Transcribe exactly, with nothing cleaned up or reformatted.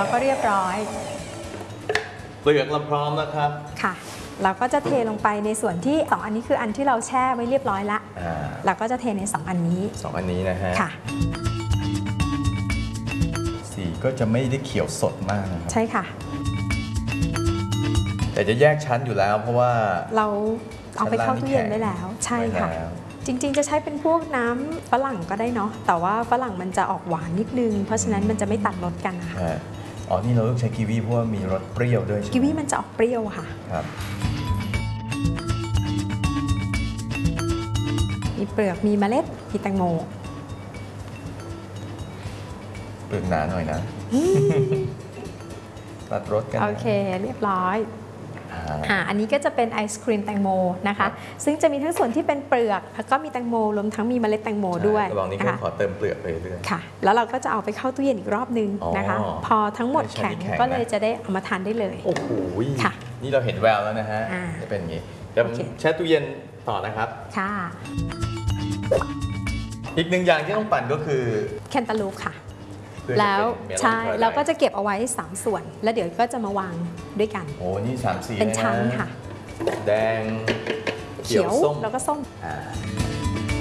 เราก็เรียบร้อยเปลือกเราพร้อมแล้วครับค่ะเราก็จะเทลงไปในส่วนที่สองอันนี้คืออันที่เราแช่ไว้เรียบร้อยละเราก็จะเทในสองอันนี้สองอันนี้นะฮะค่ะสีก็จะไม่ได้เขียวสดมากนะครับใช่ค่ะแต่จะแยกชั้นอยู่แล้วเพราะว่าเราเอาไปเข้าตู้เย็นได้แล้วใช่ค่ะจริงๆจะใช้เป็นพวกน้ำฝรั่งก็ได้เนาะแต่ว่าฝรั่งมันจะออกหวานนิดนึงเพราะฉะนั้นมันจะไม่ตัดรสกันนะคะอ๋อนี่เราต้องใช้กีวีเพราะว่ามีรสเปรี้ยวด้วยกีวีมันจะออกเปรี้ยวค่ะครับมีเปลือกมีเมล็ดมีแตงโมเปลือกหนาหน่อยนะตัดรสกันโอเคเรียบร้อยอ่าอันนี้ก็จะเป็นไอศครีมแตงโมนะคะซึ่งจะมีทั้งส่วนที่เป็นเปลือกแล้วก็มีแตงโมรวมทั้งมีเมล็ดแตงโมด้วยระหว่างนี้ก็ขอเติมเปลือกไปเรื่อยค่ะแล้วเราก็จะเอาไปเข้าตู้เย็นอีกรอบนึงนะคะพอทั้งหมดแข็งก็เลยจะได้เอามาทานได้เลยโอ้โหค่ะนี่เราเห็นแววแล้วนะฮะจะเป็นอย่างนี้เดี๋ยวแช่ตู้เย็นต่อนะครับค่ะอีกหนึ่งอย่างที่ต้องปั่นก็คือแคนตาลูปค่ะแล้วใช่เราก็จะเก็บเอาไว้สามส่วนแล้วเดี๋ยวก็จะมาวางด้วยกันโอ้นี่สามสีเป็นชั้นค่ะแดงเขียวแล้วก็ส้ม